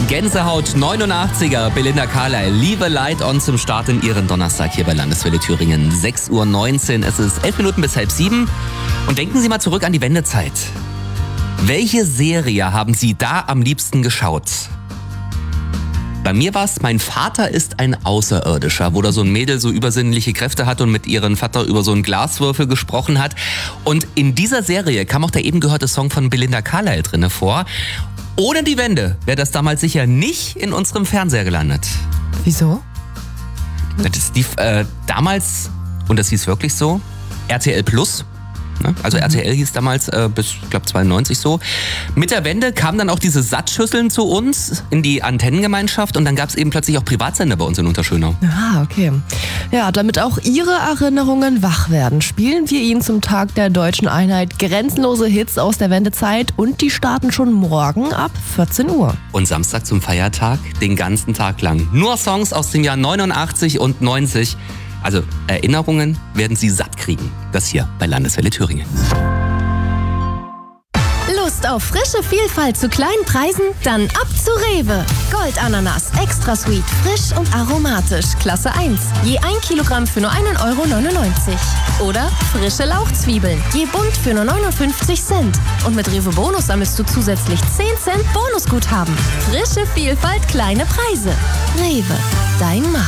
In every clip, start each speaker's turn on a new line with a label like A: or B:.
A: Gänsehaut 89er, Belinda Carlisle, Leave a Light On zum Start in Ihren Donnerstag hier bei Landeswelle Thüringen. 6:19 Uhr, es ist 11 Minuten bis 6:30. Und denken Sie mal zurück an die Wendezeit. Welche Serie haben Sie da am liebsten geschaut? Bei mir war es Mein Vater ist ein Außerirdischer, wo da so ein Mädel so übersinnliche Kräfte hat und mit ihrem Vater über so einen Glaswürfel gesprochen hat. Und in dieser Serie kam auch der eben gehörte Song von Belinda Carlisle drinne vor. Ohne die Wende wäre das damals sicher nicht in unserem Fernseher gelandet.
B: Wieso?
A: Das lief damals, und das hieß wirklich so, RTL Plus. Also RTL hieß damals bis, ich glaube, 92 so. Mit der Wende kamen dann auch diese Sattschüsseln zu uns in die Antennengemeinschaft und dann gab es eben plötzlich auch Privatsender bei uns in Unterschönau.
B: Ah, okay. Ja, damit auch Ihre Erinnerungen wach werden, spielen wir Ihnen zum Tag der Deutschen Einheit grenzenlose Hits aus der Wendezeit und die starten schon morgen ab 14 Uhr.
A: Und Samstag zum Feiertag den ganzen Tag lang. Nur Songs aus dem Jahr 89 und 90. Also Erinnerungen werden Sie satt kriegen. Das hier bei Landeswelle Thüringen.
C: Lust auf frische Vielfalt zu kleinen Preisen? Dann ab zu Rewe. Goldananas, extra sweet, frisch und aromatisch, Klasse 1. Je 1 Kilogramm für nur 1,99 €. Oder frische Lauchzwiebeln, je bunt für nur 59 Cent. Und mit Rewe Bonus sammelst du zusätzlich 10 Cent Bonusguthaben. Frische Vielfalt, kleine Preise. Rewe, dein Markt.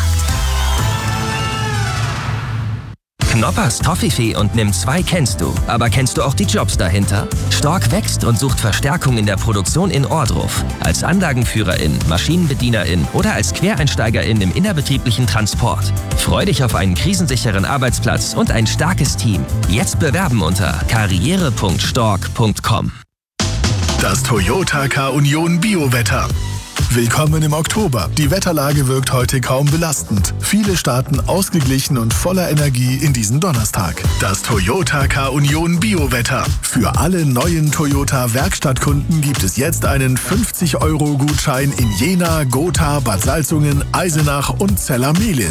D: Knoppers Toffifee und Nimm 2 kennst du. Aber kennst du auch die Jobs dahinter? Stork wächst und sucht Verstärkung in der Produktion in Ohrdruf. Als Anlagenführerin, Maschinenbedienerin oder als Quereinsteigerin im innerbetrieblichen Transport. Freu dich auf einen krisensicheren Arbeitsplatz und ein starkes Team. Jetzt bewerben unter karriere.stork.com.
E: Das Toyota K-Union Biowetter. Willkommen im Oktober. Die Wetterlage wirkt heute kaum belastend. Viele starten ausgeglichen und voller Energie in diesen Donnerstag. Das Toyota K-Union Biowetter. Für alle neuen Toyota Werkstattkunden gibt es jetzt einen 50 € Gutschein in Jena, Gotha, Bad Salzungen, Eisenach und Zellermehlen.